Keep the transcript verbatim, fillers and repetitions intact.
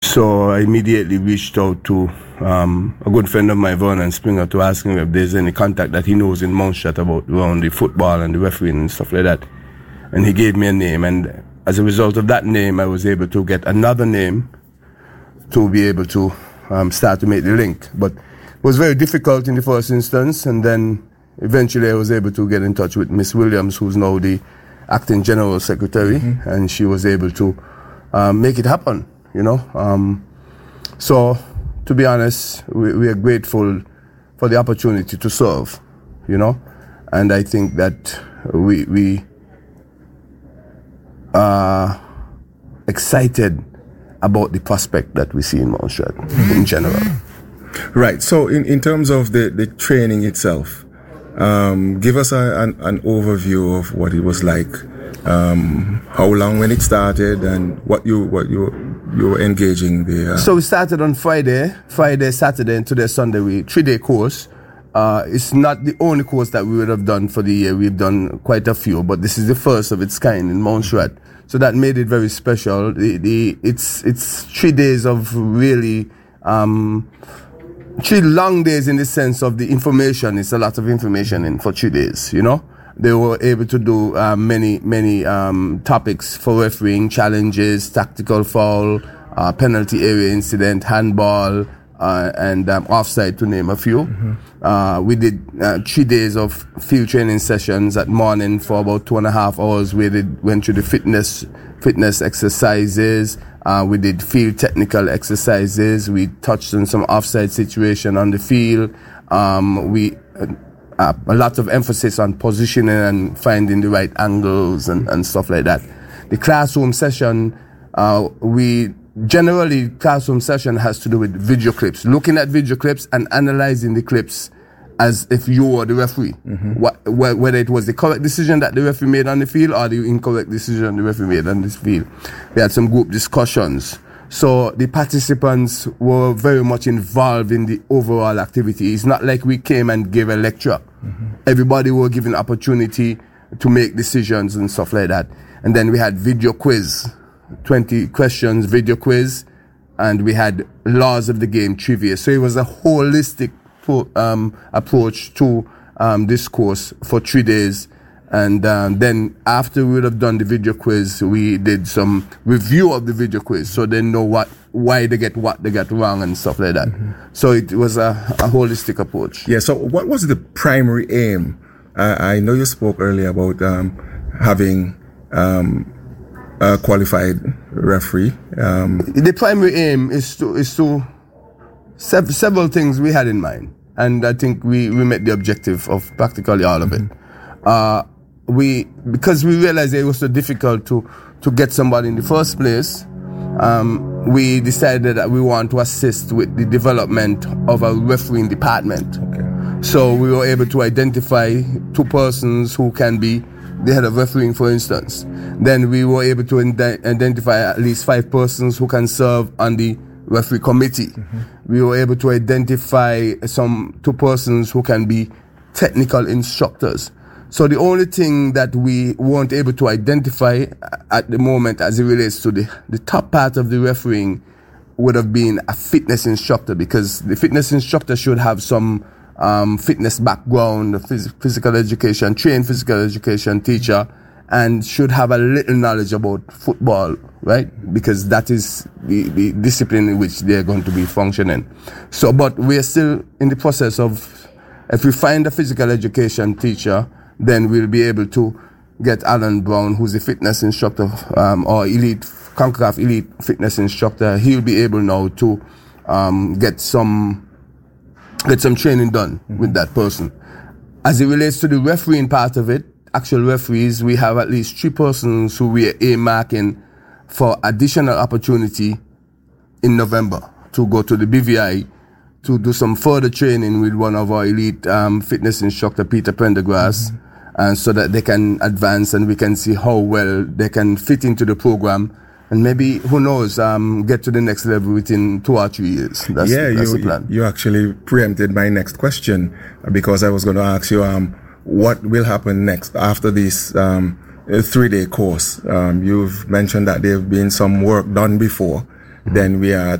So I immediately reached out to um, a good friend of mine, Vernon Springer, to ask him if there's any contact that he knows in Mountstrat about around the football and the refereeing and stuff like that. And he gave me a name, and as a result of that name, I was able to get another name to be able to um, start to make the link. But it was very difficult in the first instance, and then eventually I was able to get in touch with Miss Williams, who's now the acting general secretary, mm-hmm. and she was able to um, make it happen, you know. Um, so, to be honest, we, we are grateful for the opportunity to serve, you know, and I think that we we are excited about the prospect that we see in Mountstrat mm-hmm. in general. Right. So, in, in terms of the, the training itself, um, give us a, an, an overview of what it was like, um, how long when it started, and what you what you you were engaging the. Uh... So we started on Friday, Friday, Saturday, and today Sunday. We three day course. Uh, it's not the only course that we would have done for the year. We've done quite a few, but this is the first of its kind in Mountstrat. So that made it very special. The, the it's it's three days of really um, three long days in the sense of the information. It's a lot of information in for three days. You know, they were able to do uh, many many um, topics for refereeing, challenges, tactical foul, uh, penalty area incident, handball. Uh, and um, offside, to name a few. Mm-hmm. Uh, we did uh, three days of field training sessions at morning for about two and a half hours. We did, went through the fitness fitness exercises. Uh, we did field technical exercises. We touched on some offside situation on the field. Um, we uh, a lot of emphasis on positioning and finding the right angles and, and stuff like that. The classroom session, uh, we Generally, classroom session has to do with video clips, looking at video clips and analyzing the clips as if you were the referee. Mm-hmm. What, wh- whether it was the correct decision that the referee made on the field or the incorrect decision the referee made on this field. We had some group discussions. So the participants were very much involved in the overall activity. It's not like we came and gave a lecture. Mm-hmm. Everybody were given opportunity to make decisions and stuff like that. And then we had video quiz. twenty questions video quiz, and we had laws of the game trivia. So it was a holistic pro, um, approach to um, this course for three days. And um, then after we would have done the video quiz, we did some review of the video quiz, so they know what why they get what they got wrong and stuff like that. Mm-hmm. So it was a, a holistic approach. Yeah. So what was the primary aim? Uh, I know you spoke earlier about um, having um, a qualified referee. Um, the primary aim is to is to sev- several things we had in mind, and I think we, we met the objective of practically all of mm-hmm. it. Uh, we because we realized it was so difficult to to get somebody in the first place. Um, we decided that we want to assist with the development of a refereeing department. Okay. So we were able to identify two persons who can be the head of refereeing, for instance. Then we were able to ind- identify at least five persons who can serve on the referee committee. Mm-hmm. We were able to identify some two persons who can be technical instructors. So the only thing that we weren't able to identify at the moment as it relates to the, the top part of the refereeing would have been a fitness instructor, because the fitness instructor should have some Um, fitness background, phys- physical education, trained physical education teacher, and should have a little knowledge about football, right? Because that is the, the discipline in which they're going to be functioning. So, but we're still in the process of, if we find a physical education teacher, then we'll be able to get Alan Brown, who's a fitness instructor, um, or elite, CONCACAF elite fitness instructor. He'll be able now to um, get some get some training done mm-hmm. with that person. As it relates to the refereeing part of it, actual referees, we have at least three persons who we are earmarking for additional opportunity in November to go to the B V I to do some further training with one of our elite um, fitness instructor, Peter Prendergrass, mm-hmm. and so that they can advance and we can see how well they can fit into the program. And maybe, who knows, um, get to the next level within two or three years. That's, yeah, that's you, the plan. You actually preempted my next question, because I was going to ask you, um, what will happen next after this um, three-day course? Um, you've mentioned that there have been some work done before. Mm-hmm. Then we are